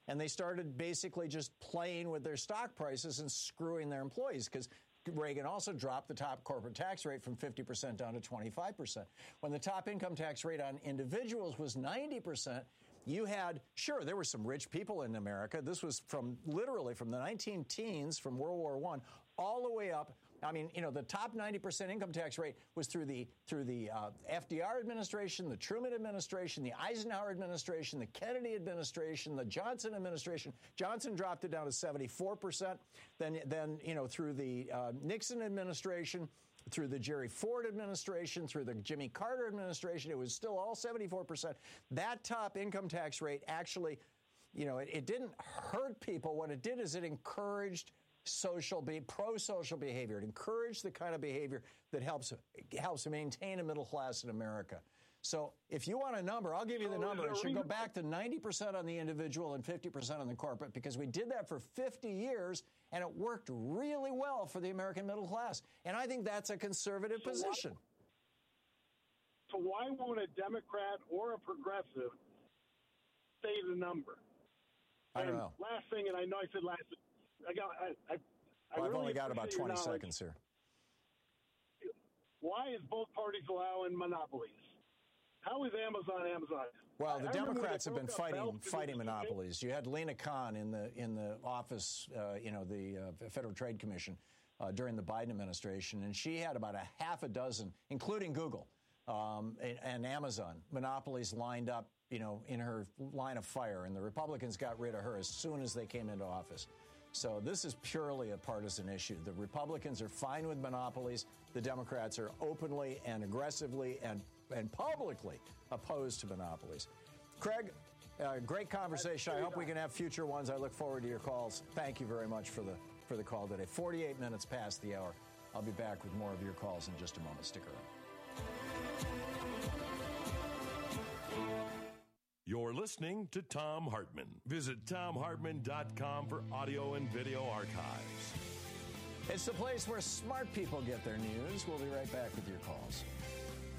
And they started basically just playing with their stock prices and screwing their employees, because Reagan also dropped the top corporate tax rate from 50% down to 25%. When the top income tax rate on individuals was 90%, you had, sure, there were some rich people in America. This was literally from the 19-teens, from World War I, all the way up. I mean, the top 90% income tax rate was through the FDR administration, the Truman administration, the Eisenhower administration, the Kennedy administration, the Johnson administration. Johnson dropped it down to 74%. Then through the Nixon administration, through the Jerry Ford administration, through the Jimmy Carter administration, it was still all 74%. That top income tax rate actually, it didn't hurt people. What it did is it encouraged pro-social behavior. It encouraged the kind of behavior that helps maintain a middle class in America. So if you want a number, I'll give you the number. It should go back to 90% on the individual and 50% on the corporate, because we did that for 50 years, and it worked really well for the American middle class. And I think that's a conservative position. So why won't a Democrat or a progressive say the number? I don't know. Last thing, and I know I said last. I've really only got about 20 seconds here. Why is both parties allowing monopolies? How is Amazon? Well, the Democrats have been fighting monopolies. You had Lena Khan in the office, the Federal Trade Commission during the Biden administration, and she had about a half a dozen, including Google and Amazon, monopolies lined up, in her line of fire, and the Republicans got rid of her as soon as they came into office. So this is purely a partisan issue. The Republicans are fine with monopolies. The Democrats are openly and aggressively and publicly opposed to monopolies. Craig, great conversation. I hope we can have future ones. I look forward to your calls. Thank you very much for the call today. 48 minutes past the hour. I'll be back with more of your calls in just a moment. Stick around. You're listening to Thom Hartmann. Visit ThomHartmann.com for audio and video archives. It's the place where smart people get their news. We'll be right back with your calls.